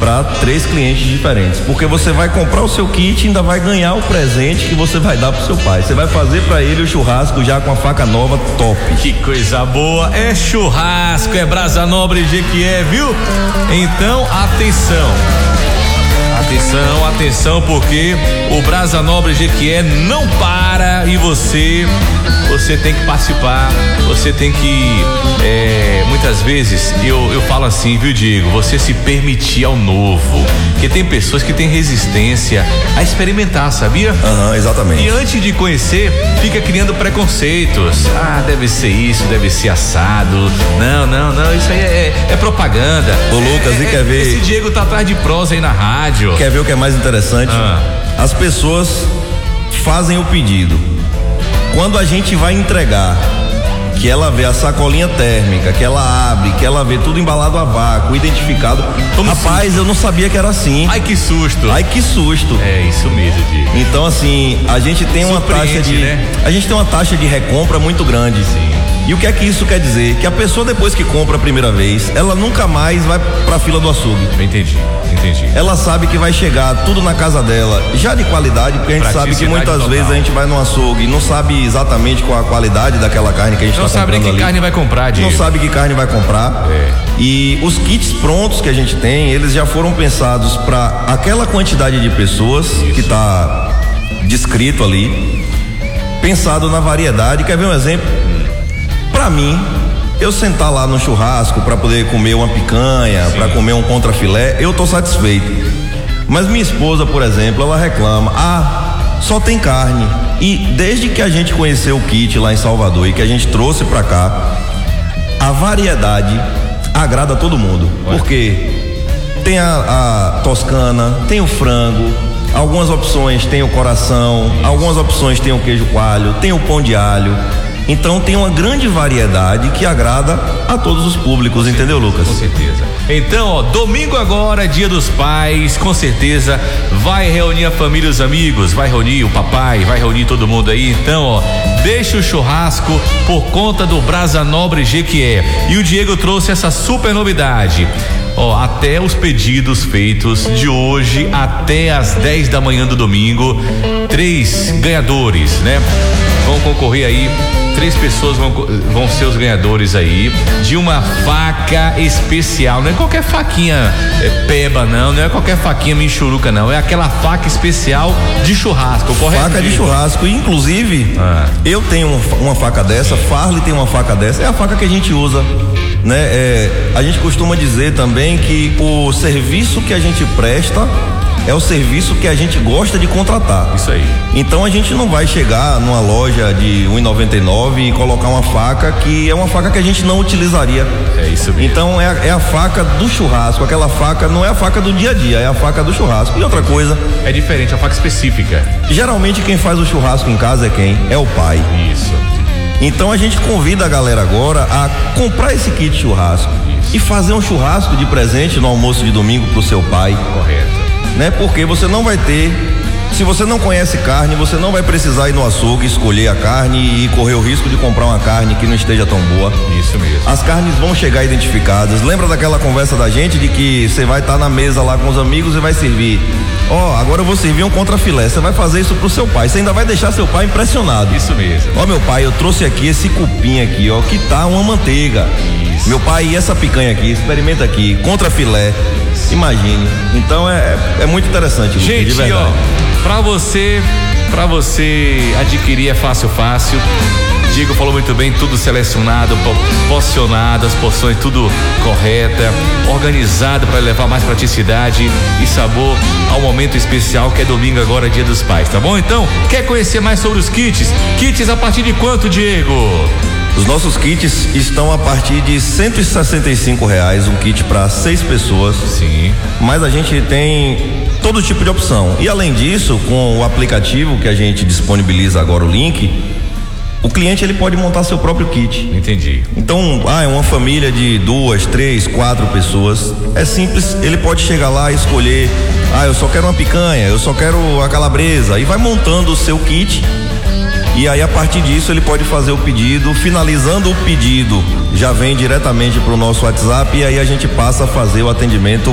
para 3 clientes diferentes, porque você vai comprar o seu kit e ainda vai ganhar o presente que você vai dar pro seu pai. Você vai fazer para ele o churrasco já com a faca nova top. Que coisa boa, é churrasco, é Brasa Nobre Jequié, viu? Então, atenção, porque o Brasa Nobre Jequié não para e você tem que participar, você tem que, muitas vezes, eu falo assim, viu, Diego, você se permitir ao novo, porque tem pessoas que têm resistência a experimentar, sabia? Exatamente. E antes de conhecer, fica criando preconceitos, deve ser isso, deve ser assado, não, isso aí é propaganda. Ô Lucas, e quer ver? Esse Diego tá atrás de prosa aí na rádio. Quer ver o que é mais interessante? As pessoas fazem o pedido. Quando a gente vai entregar, que ela vê a sacolinha térmica, que ela abre, que ela vê tudo embalado a vácuo, identificado. Rapaz, eu não sabia que era assim. Ai, que susto. É isso mesmo, Diego. Então, assim, a gente tem uma taxa de, né? A gente tem uma taxa de recompra muito grande. Sim. E o que é que isso quer dizer? Que a pessoa, depois que compra a primeira vez, ela nunca mais vai pra fila do açougue. Entendi. Ela sabe que vai chegar tudo na casa dela, já de qualidade, porque a gente sabe que muitas vezes a gente vai no açougue e não sabe exatamente qual a qualidade daquela carne que a gente está comprando ali. Não sabe nem que carne vai comprar, Diego. Não sabe que carne vai comprar. E os kits prontos que a gente tem, eles já foram pensados para aquela quantidade de pessoas que está descrito ali, pensado na variedade. Quer ver um exemplo? Para mim, eu sentar lá no churrasco para poder comer uma picanha, para comer um contrafilé, eu tô satisfeito. Mas minha esposa, por exemplo, ela reclama: só tem carne. E desde que a gente conheceu o kit lá em Salvador e que a gente trouxe para cá, a variedade agrada a todo mundo. Porque tem a toscana, tem o frango, algumas opções tem o coração, algumas opções tem o queijo coalho, tem o pão de alho. Então tem uma grande variedade que agrada a todos os públicos, entendeu, Lucas? Com certeza. Então, domingo agora, Dia dos Pais, com certeza vai reunir a família e os amigos, vai reunir o papai, vai reunir todo mundo aí. Então, deixa o churrasco por conta do Brasa Nobre Jequié. E o Diego trouxe essa super novidade. Até os pedidos feitos de hoje até às 10 da manhã do domingo, 3 ganhadores, né? Vão concorrer aí, 3 pessoas vão ser os ganhadores aí de uma faca especial. Não é qualquer faquinha peba, não é qualquer faquinha michuruca, não. É aquela faca especial de churrasco, correto? Faca de churrasco. Inclusive, eu tenho uma faca dessa, Farley tem uma faca dessa. É a faca que a gente usa, né? A gente costuma dizer também que o serviço que a gente presta é o serviço que a gente gosta de contratar. Isso aí. Então a gente não vai chegar numa loja de R$1,99 e colocar uma faca que é uma faca que a gente não utilizaria. É isso mesmo. Então é a faca do churrasco. Aquela faca não é a faca do dia a dia, é a faca do churrasco. E outra coisa, é diferente, é a faca específica. Geralmente quem faz o churrasco em casa é quem? É o pai. Isso. Então a gente convida a galera agora a comprar esse kit churrasco e fazer um churrasco de presente no almoço de domingo pro seu pai. Correto. Né? Porque você não vai ter, se você não conhece carne, você não vai precisar ir no açougue, escolher a carne e correr o risco de comprar uma carne que não esteja tão boa. Isso mesmo. As carnes vão chegar identificadas. Lembra daquela conversa da gente de que você vai estar na mesa lá com os amigos e vai servir: agora eu vou servir um contrafilé. Você vai fazer isso pro seu pai, você ainda vai deixar seu pai impressionado. Isso mesmo. Meu pai, eu trouxe aqui esse cupim aqui, que tá uma manteiga. Isso. Meu pai, e essa picanha aqui, experimenta aqui, contrafilé. Imagine. Então é muito interessante. Gente, de verdade. pra você adquirir é fácil. Diego falou muito bem, tudo selecionado, porcionado, as porções tudo correta, organizado para levar mais praticidade e sabor ao momento especial que é domingo agora, Dia dos Pais, tá bom? Então, quer conhecer mais sobre os kits? Kits a partir de quanto, Diego? Os nossos kits estão a partir de R$165, um kit para 6 pessoas. Sim. Mas a gente tem todo tipo de opção. E além disso, com o aplicativo que a gente disponibiliza agora, o link, o cliente ele pode montar seu próprio kit. Entendi. Então, é uma família de 2, 3, 4 pessoas. É simples, ele pode chegar lá e escolher: eu só quero uma picanha, eu só quero a calabresa, e vai montando o seu kit. E aí, a partir disso, ele pode fazer o pedido. Finalizando o pedido, já vem diretamente para o nosso WhatsApp, e aí a gente passa a fazer o atendimento